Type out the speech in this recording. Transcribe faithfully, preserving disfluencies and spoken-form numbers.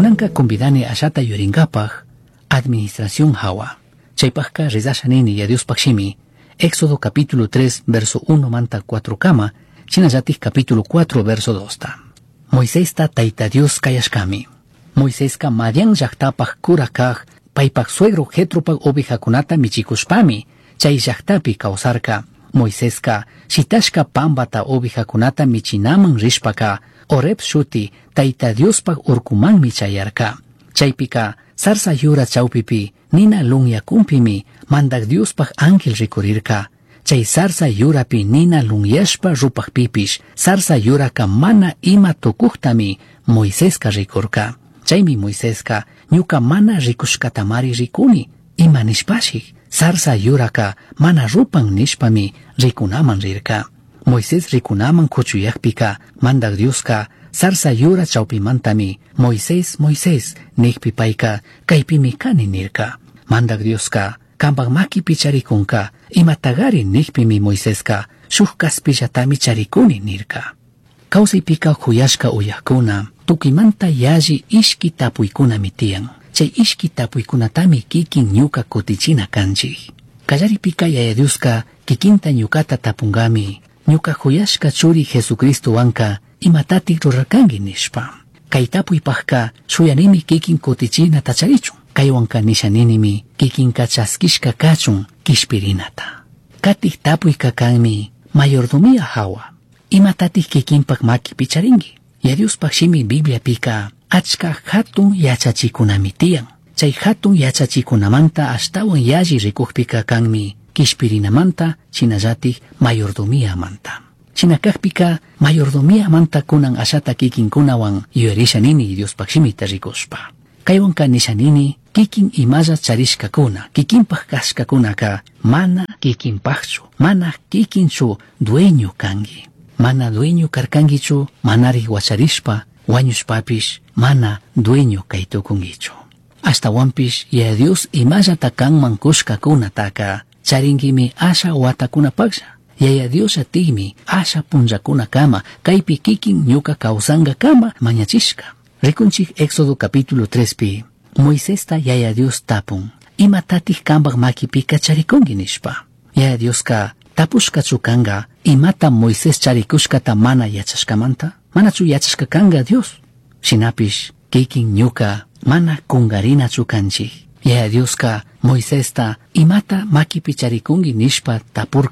Kunanka convidani ashata yurinkapaj administración hawa. Chaypajka rizashanini ya Dios pakshimi. Éxodo capítulo tres verso uno manta cuatro kama, chinayatik capítulo cuatro verso dos ta. Moisés ta taita Dios kayashkami. Moisés ka Madian llaktapaj kurakaj, paypaj suegro Jetropaj ovejakunata michikushpami, chay llaktapi kawsarka. Moisés ka shitashka pambata ovejakunata michinaman rishpaka, Oreb shuti taita Diospaj urkumanmi chayarka. Chaypika sarsa yura chawpipi nina lunyakumpimi mandak Diospaj ángel rikurirka. Chay sarsa yurapi nina lunyashpa rupajpipish sarsa yuraka mana ima tukuktami Moiséska rikurka. Chaymi Moiséska ñuka mana rikushkatamari rikuni ima nishpashik sarsa yuraka mana rupan nishpami rikunaman rirka. Moisés rikunaman kuchuyakpika mandak Dioska sarsa yura chawpimantami Moisés Moisés nikpi payka kaypimi kani nirka. Mandak Dioska kambak makipi charikunka ima tagari nikpimi Moiséska shuk kaspillatami charikuni nirka. Kawsaypika huyashka uyakkuna tukimanta yaji ishki tapuykunami tiyan. Chay ishki tapuykunatami kikin ñuka kutichina kanchik. Kallaripika yaya Dioska kikinta ñukata tapungami ñuka huyashka churi Jesucristo wanka imatatik rurarkangi nishpa. Kay tapuypajka shuyanimi kikin kutichina tacharichun. Kaywanka nishaninimi kikinka chaskishka kachun kishpirinata. Katik tapuyka kanmi mayordomía hawa. Imatatik kikinpak maki picharingi. Ya Diospaj shimi Biblia pika achka hatun yachachikunami tiyan. Chay hatun yachachikunamanta ashtawan yaji rikukpika kanmi kishpirinamanta chinallatik mayordomía manta. Chinakakpika mayordomía manta kunan ashata kikinkunawan yuyarishanini Diospaj shimita rikushpa. Kaywanka nishanini kikin imalla charishkakuna kikinpaj kashkakunaka mana kikinpajchu mana kikinchu dueño kangi. Mana dueño karkangichu manari wacharishpa wañushpapish mana dueño kaytukungichu. Hasta wampish ya Dios imalla takanman kushkakunataka charingimi asha watakunapaksha. Yaya Dios atigmi asha punjakuna kama kaypi kikin ñuka kausanga kama mañachishka. Rikunchik Éxodo capítulo tres pi Moisés ta yaya Dios tapun imatatik kambak makipi kacharikungi nishpa. Yaya Dios ka tapushkachukanga imata Moisés charikushkata mana yachashkamanta manachu yachashkakanga Dios. Shinapish kikin ñuka mana kungarina chukanchik. Yaya Dios ka Moisés ta imata makipi charikungi nishpa tapur